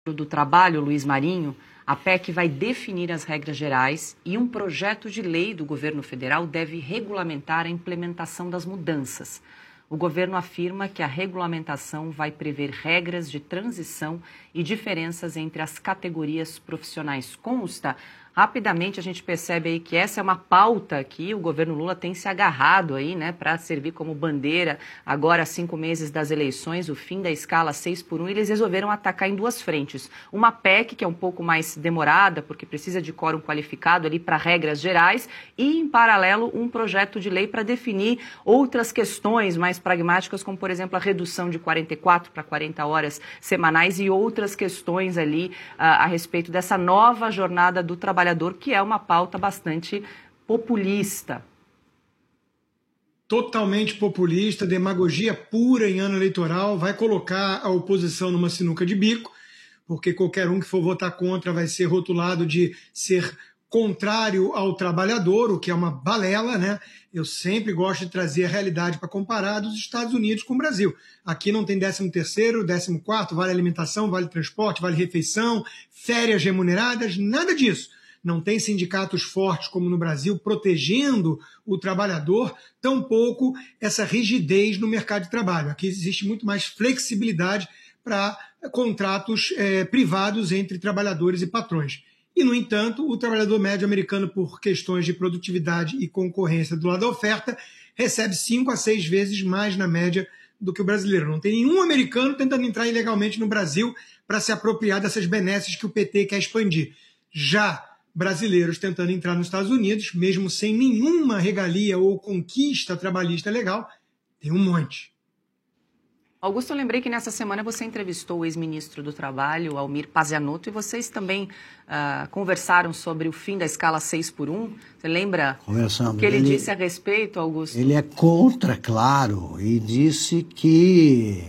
do Trabalho, Luiz Marinho, a PEC vai definir as regras gerais e um projeto de lei do governo federal deve regulamentar a implementação das mudanças. O governo afirma que a regulamentação vai prever regras de transição e diferenças entre as categorias profissionais. Consta, rapidamente a gente percebe aí que essa é uma pauta que o governo Lula tem se agarrado aí, né, para servir como bandeira agora, 5 meses das eleições, o fim da escala 6x1, e eles resolveram atacar em duas frentes. Uma PEC, que é um pouco mais demorada, porque precisa de quórum qualificado ali para regras gerais, e, em paralelo, um projeto de lei para definir outras questões mais pragmáticas, como, por exemplo, a redução de 44 para 40 horas semanais e outras questões ali a respeito dessa nova jornada do trabalhador, que é uma pauta bastante populista. Totalmente populista, demagogia pura em ano eleitoral, vai colocar a oposição numa sinuca de bico, porque qualquer um que for votar contra vai ser rotulado de ser contrário ao trabalhador, o que é uma balela, né? Eu sempre gosto de trazer a realidade para comparar dos Estados Unidos com o Brasil. Aqui não tem 13º, 14º, vale alimentação, vale transporte, vale refeição, férias remuneradas, nada disso. Não tem sindicatos fortes como no Brasil protegendo o trabalhador, tampouco essa rigidez no mercado de trabalho. Aqui existe muito mais flexibilidade para contratos privados entre trabalhadores e patrões. E, no entanto, o trabalhador médio americano, por questões de produtividade e concorrência do lado da oferta, recebe 5 a 6 vezes mais na média do que o brasileiro. Não tem nenhum americano tentando entrar ilegalmente no Brasil para se apropriar dessas benesses que o PT quer expandir. Já brasileiros tentando entrar nos Estados Unidos, mesmo sem nenhuma regalia ou conquista trabalhista legal, tem um monte. Augusto, eu lembrei que nessa semana você entrevistou o ex-ministro do Trabalho, Almir Pazianotto, e vocês também conversaram sobre o fim da escala 6x1. Você lembra o que ele disse a respeito, Augusto? Ele é contra, claro, e disse que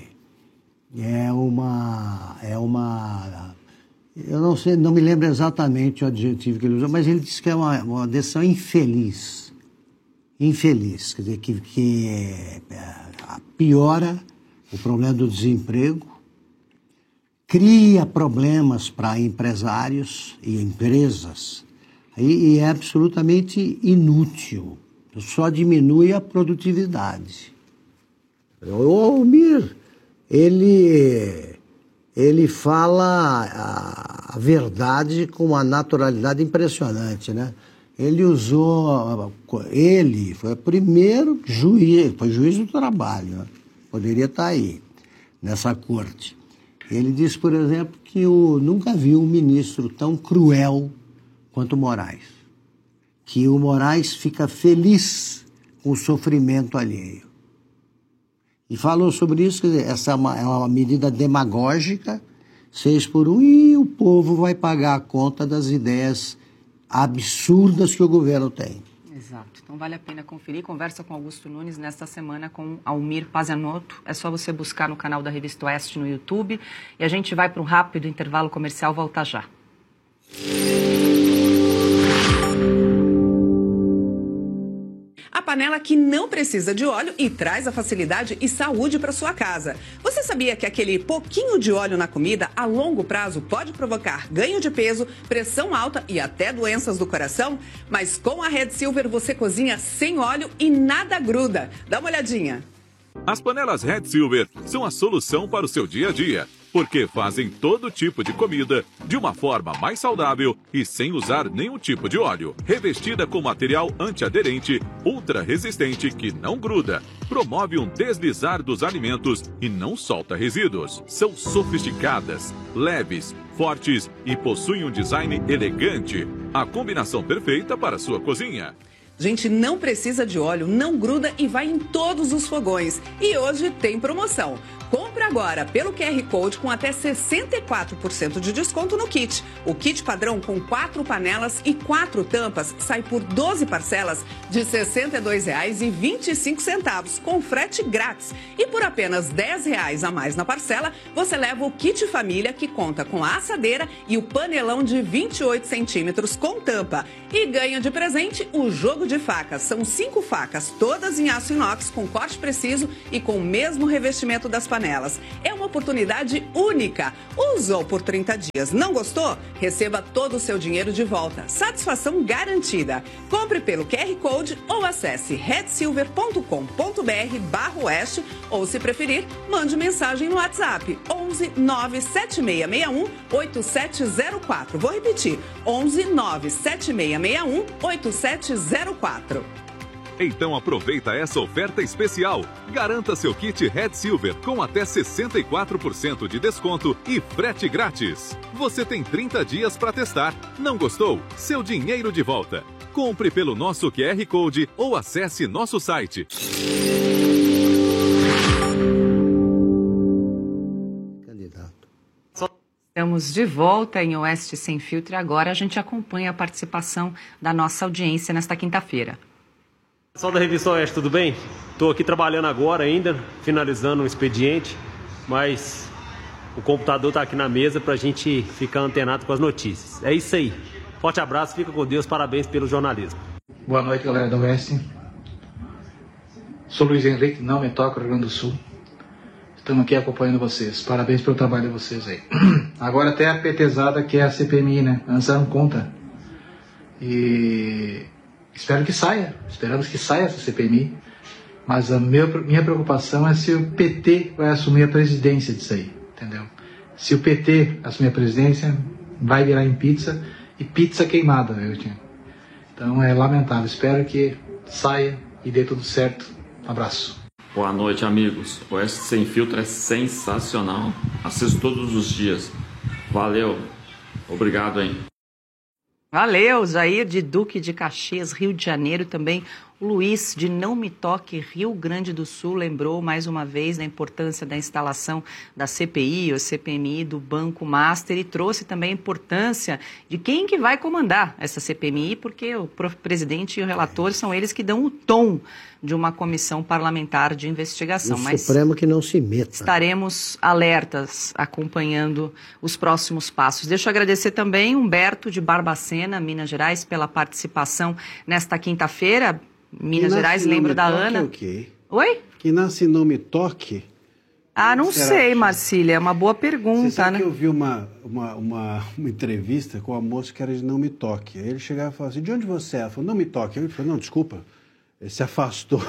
eu não sei, não me lembro exatamente o adjetivo que ele usou, mas ele disse que é uma decisão infeliz. Infeliz, quer dizer, que piora o problema do desemprego, cria problemas para empresários e empresas, e é absolutamente inútil, só diminui a produtividade. O Almir, ele fala a verdade com uma naturalidade impressionante, né? Ele foi o primeiro juiz, foi juiz do trabalho, né? Poderia estar aí, nessa corte. Ele disse, por exemplo, que nunca viu um ministro tão cruel quanto o Moraes. Que o Moraes fica feliz com o sofrimento alheio. E falou sobre isso, quer dizer, essa é uma medida demagógica, 6x1, e o povo vai pagar a conta das ideias absurdas que o governo tem. Exato. Então vale a pena conferir. Conversa com Augusto Nunes nesta semana com Almir Pazianotto. É só você buscar no canal da Revista Oeste no YouTube. E a gente vai para um rápido intervalo comercial. Volta já. A panela que não precisa de óleo e traz a facilidade e saúde para sua casa. Você sabia que aquele pouquinho de óleo na comida a longo prazo pode provocar ganho de peso, pressão alta e até doenças do coração? Mas com a Red Silver você cozinha sem óleo e nada gruda. Dá uma olhadinha. As panelas Red Silver são a solução para o seu dia a dia, porque fazem todo tipo de comida de uma forma mais saudável e sem usar nenhum tipo de óleo. Revestida com material antiaderente, ultra resistente que não gruda, promove um deslizar dos alimentos e não solta resíduos. São sofisticadas, leves, fortes e possuem um design elegante. A combinação perfeita para a sua cozinha. Gente, não precisa de óleo, não gruda e vai em todos os fogões. E hoje tem promoção. Compre agora pelo QR Code com até 64% de desconto no kit. O kit padrão com 4 panelas e 4 tampas sai por 12 parcelas de R$ 62,25, com frete grátis. E por apenas R$ 10 a mais na parcela, você leva o kit família, que conta com a assadeira e o panelão de 28 centímetros com tampa. E ganha de presente o jogo jogo de facas. São 5 facas, todas em aço inox, com corte preciso e com o mesmo revestimento das panelas. É uma oportunidade única. Usou por 30 dias, não gostou? Receba todo o seu dinheiro de volta. Satisfação garantida. Compre pelo QR Code ou acesse redsilver.com.br/oeste ou, se preferir, mande mensagem no WhatsApp 11 97661 8704. Vou repetir, 11 97661 8704. Então aproveita essa oferta especial. Garanta seu kit Red Silver com até 64% de desconto e frete grátis. Você tem 30 dias para testar. Não gostou? Seu dinheiro de volta. Compre pelo nosso QR Code ou acesse nosso site. Estamos de volta em Oeste Sem Filtro e agora a gente acompanha a participação da nossa audiência nesta quinta-feira. Pessoal da Revista Oeste, tudo bem? Estou aqui trabalhando agora ainda, finalizando um expediente, mas o computador está aqui na mesa para a gente ficar antenado com as notícias. É isso aí. Forte abraço, fica com Deus, parabéns pelo jornalismo. Boa noite, galera da Oeste. Sou Luiz Henrique, não me toca, Rio Grande do Sul. Estamos aqui acompanhando vocês. Parabéns pelo trabalho de vocês aí. Agora até a petezada que é a CPMI, né? Antes eram conta. E espero que saia. Esperamos que saia essa CPMI. Mas a minha preocupação é se o PT vai assumir a presidência disso aí. Entendeu? Se o PT assumir a presidência, vai virar em pizza. E pizza queimada, viu, tio? Então é lamentável. Espero que saia e dê tudo certo. Um abraço. Boa noite, amigos. O Oeste Sem Filtro é sensacional. Assisto todos os dias. Valeu. Obrigado, hein? Valeu, Jair de Duque de Caxias, Rio de Janeiro, também o Luiz de Não Me Toque, Rio Grande do Sul, lembrou mais uma vez da importância da instalação da CPI ou CPMI do Banco Master e trouxe também a importância de quem que vai comandar essa CPMI, porque o presidente e o relator são eles que dão o tom de uma comissão parlamentar de investigação. O Supremo que não se meta. Estaremos alertas, acompanhando os próximos passos. Deixa eu agradecer também Humberto de Barbacena, Minas Gerais, pela participação nesta quinta-feira. Minas Gerais, lembro da Ana. É o quê? Oi? Que nasce Não Me Toque? Ah, não sei, Marcília, é uma boa pergunta, Você sabe né? que eu vi uma entrevista com a moça que era de Não Me Toque. Aí ele chegava e falava assim, de onde você é? Ela falou, Não Me Toque. Ele falou, não, desculpa. Ele se afastou.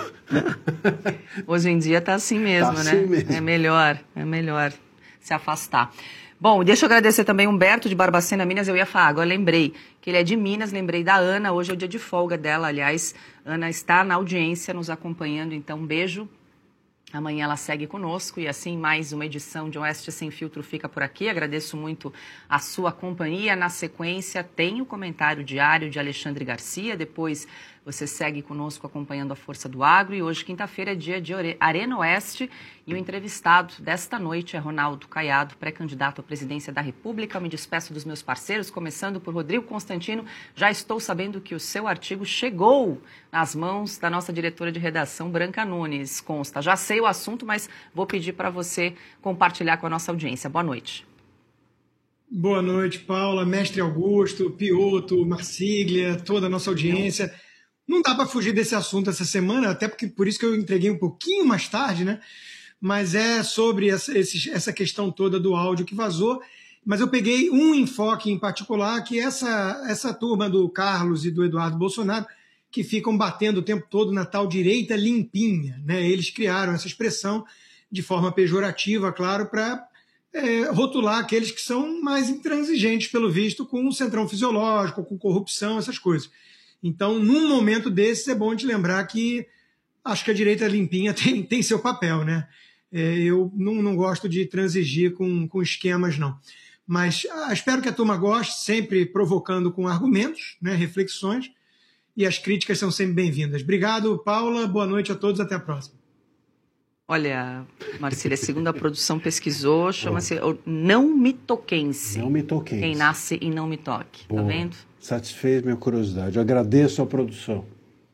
Hoje em dia tá assim mesmo, tá né? Assim mesmo. É melhor se afastar. Bom, deixa eu agradecer também Humberto de Barbacena, Minas. Eu ia falar, agora lembrei que ele é de Minas, lembrei da Ana. Hoje é o dia de folga dela, aliás. Ana está na audiência nos acompanhando, então um beijo. Amanhã ela segue conosco e assim mais uma edição de Oeste Sem Filtro fica por aqui. Agradeço muito a sua companhia. Na sequência tem o comentário diário de Alexandre Garcia. Depois você segue conosco acompanhando a Força do Agro. E hoje, quinta-feira, é dia de Arena Oeste. E o entrevistado desta noite é Ronaldo Caiado, pré-candidato à presidência da República. Eu me despeço dos meus parceiros, começando por Rodrigo Constantino. Já estou sabendo que o seu artigo chegou nas mãos da nossa diretora de redação, Branca Nunes. Consta, já sei o assunto, mas vou pedir para você compartilhar com a nossa audiência. Boa noite. Boa noite, Paula, Mestre Augusto, Pioto, Marcília, toda a nossa audiência. Não dá para fugir desse assunto essa semana, até porque por isso que eu entreguei um pouquinho mais tarde, né? Mas é sobre essa questão toda do áudio que vazou. Mas eu peguei um enfoque em particular, que é essa turma do Carlos e do Eduardo Bolsonaro, que ficam batendo o tempo todo na tal direita limpinha, né? Eles criaram essa expressão de forma pejorativa, claro, para rotular aqueles que são mais intransigentes, pelo visto, com o centrão fisiológico, com corrupção, essas coisas. Então, num momento desses, é bom te lembrar que acho que a direita limpinha tem seu papel, né? Eu não gosto de transigir com esquemas, não. Mas espero que a turma goste, sempre provocando com argumentos, né, reflexões, e as críticas são sempre bem-vindas. Obrigado, Paula. Boa noite a todos. Até a próxima. Olha, Marcília, segundo a produção pesquisou, chama-se Não Mitoquense. Não Mitoquense. Quem nasce em Não Me Toque. Tá vendo? Satisfez minha curiosidade. Eu agradeço a produção.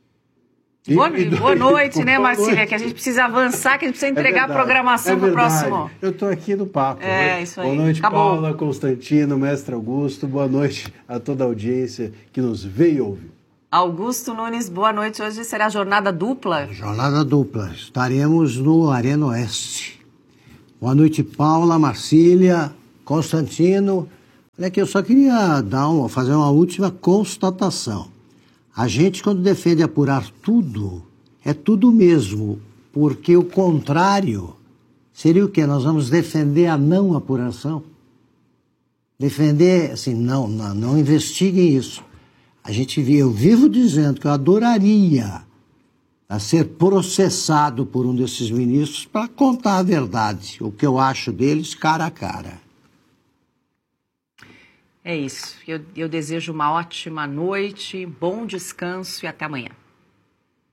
Boa noite, né, Marcília? Que a gente precisa avançar, que a gente precisa entregar a programação para o próximo. Eu estou aqui no papo. Isso aí. Boa noite, Acabou. Paula, Constantino, Mestre Augusto. Boa noite a toda a audiência que nos vê e ouve. Augusto Nunes, boa noite. Hoje será jornada dupla? Jornada dupla. Estaremos no Arena Oeste. Boa noite, Paula, Marcília, Constantino. Olha aqui, eu só queria fazer uma última constatação. A gente, quando defende apurar tudo, é tudo mesmo, porque o contrário seria o quê? Nós vamos defender a não apuração? Defender, assim, não investiguem isso. Eu vivo dizendo que eu adoraria ser processado por um desses ministros para contar a verdade, o que eu acho deles cara a cara. É isso. Eu desejo uma ótima noite, bom descanso e até amanhã.